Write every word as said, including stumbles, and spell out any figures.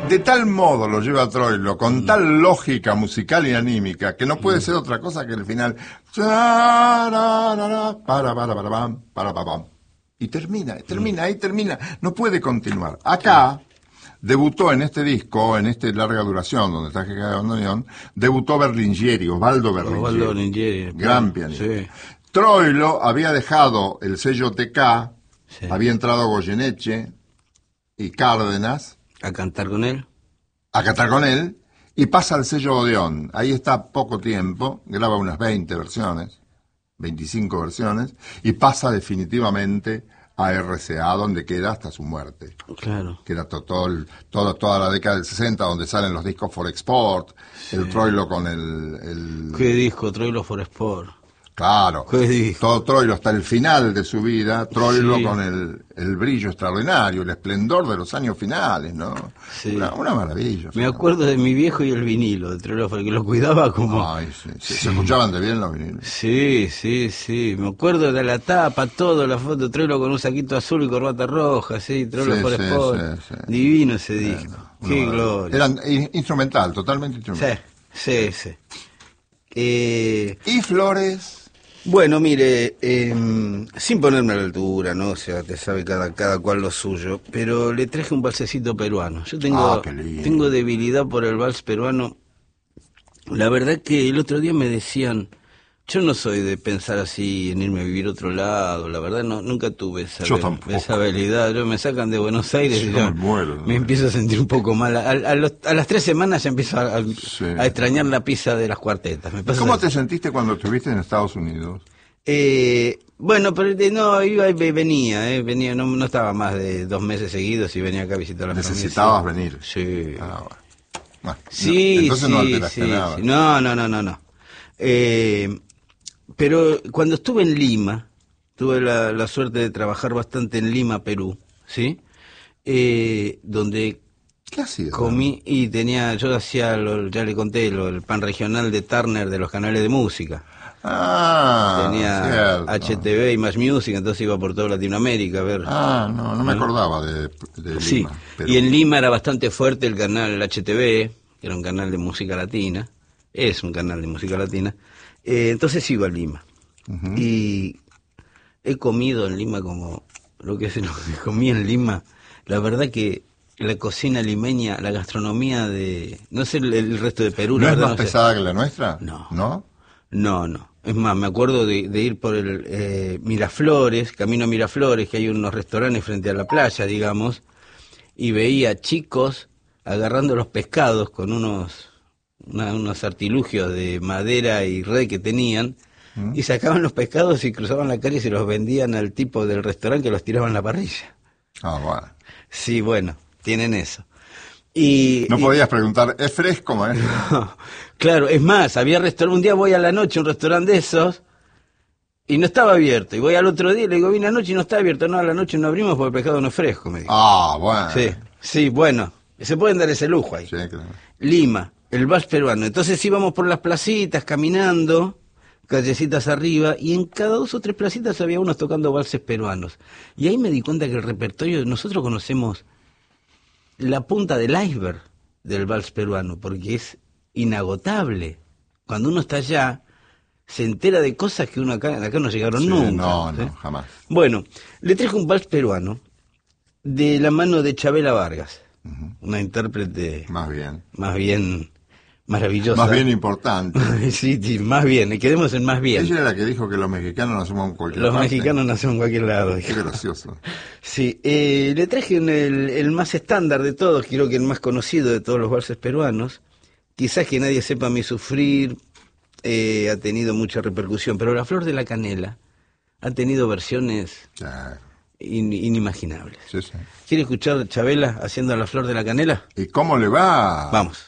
de tal modo lo lleva Troilo, con mm. tal lógica musical y anímica, que no puede mm. ser otra cosa que el final. Para, para, para, para, para, para, y termina, termina, mm. ahí termina. No puede continuar. Acá debutó en este disco, en este larga duración, donde está que cae bandoneón, debutó Berlingieri, Osvaldo Berlingieri. Osvaldo Berlingieri. Gran pianista. Sí. Troilo había dejado el sello T K, sí. había entrado Goyeneche y Cárdenas. A cantar con él. A cantar con él, y pasa al sello Odeón. Ahí está poco tiempo, graba unas veinte versiones, veinticinco versiones, y pasa definitivamente a R C A, donde queda hasta su muerte. Claro. Queda to, todo el, todo, toda la década del sesenta, donde salen los discos For Export, sí. el Troilo con el, el... ¿Qué disco? Troilo For Export. Claro, ¿Qué disco? Todo Troilo hasta el final de su vida, Troilo sí. con el, el brillo extraordinario, el esplendor de los años finales, ¿no? Sí. Una, una maravilla. Me acuerdo de mi viejo y el vinilo de Troilo, porque lo cuidaba como... Ay, sí, sí. Sí. Se escuchaban de bien los vinilos. Sí, sí, sí. Me acuerdo de la tapa, todo, la foto de Troilo con un saquito azul y corbata roja, sí, Troilo sí, por sí, Sport. Sí, sí. Divino ese sí, disco. No, Qué no, gloria. Eran instrumental, totalmente instrumental. Sí, sí, sí. Eh... ¿Y Flores? Bueno, mire, eh, sin ponerme a la altura, ¿no? O sea, te sabe cada, cada cual lo suyo, pero le traje un valsecito peruano. Yo tengo, ah, tengo debilidad por el vals peruano. La verdad que el otro día me decían, yo no soy de pensar así en irme a vivir a otro lado, la verdad no nunca tuve esa, esa habilidad. Yo me sacan de Buenos Aires yo y ya me, muero, me empiezo a sentir un poco mal. A, a, los, a las tres semanas ya empiezo a, a, sí. a extrañar la pizza de las cuartetas. Me pasa ¿Cómo así. te sentiste cuando estuviste en Estados Unidos? Eh, bueno, pero no, iba y venía, eh, venía, no, no estaba más de dos meses seguidos y venía acá a visitar a la familia. ¿Necesitabas venir? Sí. Ah, bueno. Bueno, sí, no, entonces sí, no alteraste sí, nada. Sí. No, no, no, no, no. Eh, pero cuando estuve en Lima, tuve la, la suerte de trabajar bastante en Lima, Perú, ¿sí? Eh, donde ¿Qué hacías? comí y tenía, yo hacía, lo, ya le conté, lo, el pan regional de Turner de los canales de música. Ah, tenía cierto. H T V y Más Music, entonces iba por toda Latinoamérica a ver. Ah, no, no me acordaba de, de sí. Lima. Pero... Y en Lima era bastante fuerte el canal H T V, que era un canal de música latina, es un canal de música latina, eh, entonces iba a Lima. Uh-huh. Y he comido en Lima como lo que, es, lo que comí en Lima, la verdad que la cocina limeña, la gastronomía de, no sé el, el resto de Perú. ¿No la es verdad, más no pesada sé. que la nuestra? No. ¿No? No, no. Es más, me acuerdo de, de ir por el eh, Miraflores, camino a Miraflores, que hay unos restaurantes frente a la playa, digamos, y veía chicos agarrando los pescados con unos, una, unos artilugios de madera y red que tenían, ¿Mm? Y sacaban los pescados y cruzaban la calle y se los vendían al tipo del restaurante que los tiraba en la parrilla. Ah, bueno. Sí, bueno, tienen eso. Y, no y, podías preguntar, ¿es fresco, maestro? No, claro, es más, había restaurante, un día voy a la noche a un restaurante de esos y no estaba abierto. Y voy al otro día y le digo, vine anoche y no está abierto. No, a la noche no abrimos porque el pescado no es fresco, me dijo. Ah, bueno. Sí, sí, bueno, se pueden dar ese lujo ahí. Sí, claro. Lima, el vals peruano. Entonces íbamos por las placitas caminando, callecitas arriba, y en cada dos o tres placitas había unos tocando valses peruanos. Y ahí me di cuenta que el repertorio, nosotros conocemos la punta del iceberg del vals peruano, porque es inagotable. Cuando uno está allá, se entera de cosas que uno acá, acá no llegaron sí, nunca. No, ¿sí? no, jamás. Bueno, le traje un vals peruano de la mano de Chabela Vargas, uh-huh. una intérprete más bien, más bien maravillosa. Más bien importante. sí, sí, más bien, quedemos en más bien. Ella era la que dijo que los mexicanos nacemos en cualquier Los parte. mexicanos nacemos en cualquier lado. Qué gracioso. Sí, eh, le traje el, el más estándar de todos, creo que el más conocido de todos los valses peruanos. Quizás que nadie sepa mi sufrir, eh, ha tenido mucha repercusión, pero La Flor de la Canela ha tenido versiones claro. in, inimaginables. Sí, sí. ¿Quiere escuchar Chabela haciendo La Flor de la Canela? ¿Y cómo le va? Vamos.